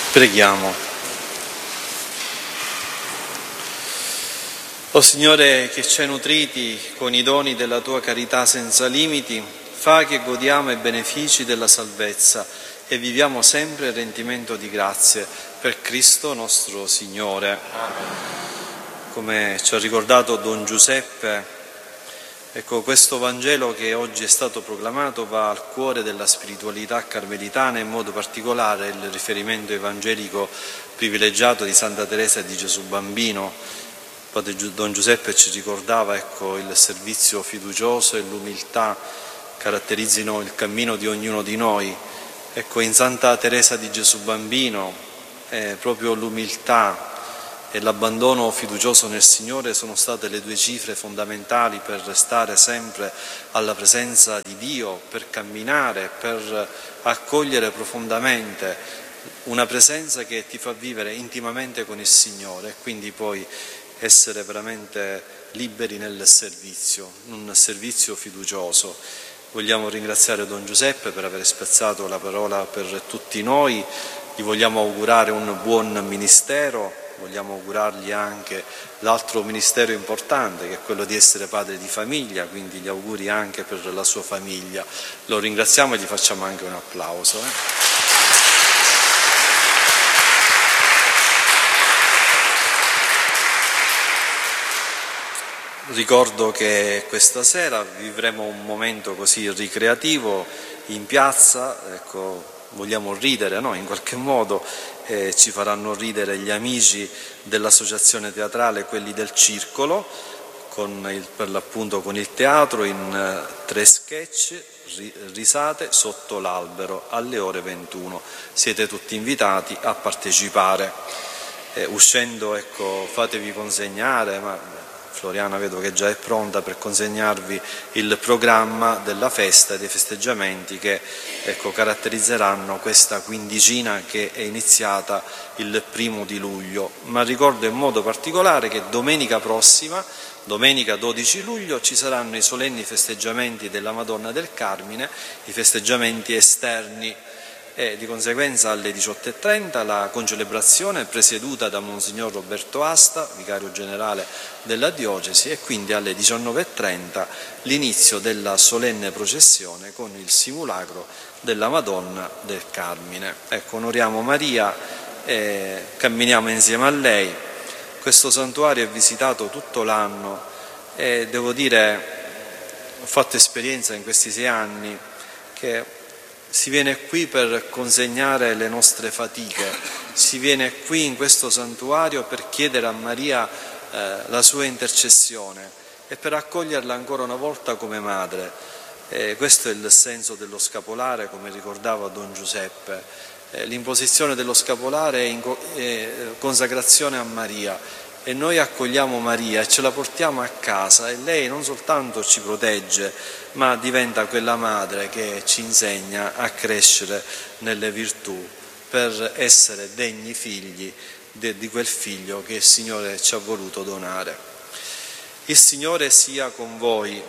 Preghiamo. O Signore, che ci hai nutriti con i doni della tua carità senza limiti, fa che godiamo i benefici della salvezza e viviamo sempre il rendimento di grazie per Cristo nostro Signore. Come ci ha ricordato Don Giuseppe, ecco, questo Vangelo che oggi è stato proclamato va al cuore della spiritualità carmelitana, in modo particolare il riferimento evangelico privilegiato di Santa Teresa di Gesù Bambino. Padre Don Giuseppe ci ricordava, ecco, il servizio fiducioso e l'umiltà caratterizzino il cammino di ognuno di noi. Ecco, in Santa Teresa di Gesù Bambino proprio l'umiltà e l'abbandono fiducioso nel Signore sono state le due cifre fondamentali per restare sempre alla presenza di Dio, per camminare, per accogliere profondamente una presenza che ti fa vivere intimamente con il Signore e quindi poi essere veramente liberi nel servizio, un servizio fiducioso. Vogliamo ringraziare Don Giuseppe per aver spezzato la parola per tutti noi, gli vogliamo augurare un buon ministero. Vogliamo augurargli anche l'altro ministero importante, che è quello di essere padre di famiglia, quindi gli auguri anche per la sua famiglia. Lo ringraziamo e gli facciamo anche un applauso. Ricordo che questa sera vivremo un momento così ricreativo in piazza, ecco, vogliamo ridere, no? In qualche modo ci faranno ridere gli amici dell'associazione teatrale, quelli del Circolo, per l'appunto con il teatro in 3 sketch, risate sotto l'albero alle ore 21. Siete tutti invitati a partecipare. Uscendo, ecco, fatevi consegnare, ma Floriana vedo che già è pronta per consegnarvi il programma della festa e dei festeggiamenti che, ecco, caratterizzeranno questa quindicina che è iniziata il 1° di luglio. Ma ricordo in modo particolare che domenica prossima, domenica 12 luglio, ci saranno i solenni festeggiamenti della Madonna del Carmine, i festeggiamenti esterni. E di conseguenza alle 18:30 la concelebrazione presieduta da Monsignor Roberto Asta, vicario generale della diocesi, e quindi alle 19:30 l'inizio della solenne processione con il simulacro della Madonna del Carmine. Ecco, onoriamo Maria e camminiamo insieme a lei. Questo santuario è visitato tutto l'anno e devo dire, ho fatto esperienza in questi 6 anni che si viene qui per consegnare le nostre fatiche, si viene qui in questo santuario per chiedere a Maria la sua intercessione e per accoglierla ancora una volta come madre. Questo è il senso dello scapolare, come ricordava Don Giuseppe. L'imposizione dello scapolare è consacrazione a Maria. E noi accogliamo Maria e ce la portiamo a casa e lei non soltanto ci protegge, ma diventa quella madre che ci insegna a crescere nelle virtù per essere degni figli di quel figlio che il Signore ci ha voluto donare. Il Signore sia con voi.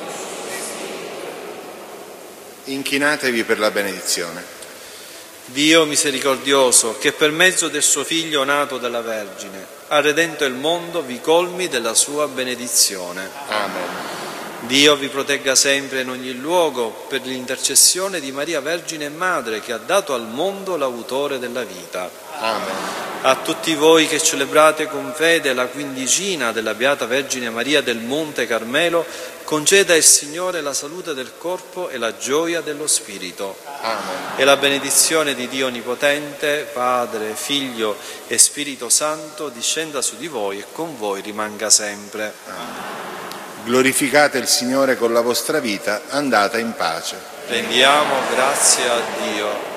Inchinatevi per la benedizione. Dio misericordioso, che per mezzo del suo Figlio nato dalla Vergine ha redento il mondo, vi colmi della sua benedizione. Amen. Dio vi protegga sempre in ogni luogo per l'intercessione di Maria Vergine e Madre, che ha dato al mondo l'autore della vita. Amen. A tutti voi che celebrate con fede la quindicina della Beata Vergine Maria del Monte Carmelo, conceda il Signore la salute del corpo e la gioia dello spirito. Amen. E la benedizione di Dio Onnipotente, Padre, Figlio e Spirito Santo, discenda su di voi e con voi rimanga sempre. Amen. Glorificate il Signore con la vostra vita, andate in pace. Rendiamo grazie a Dio.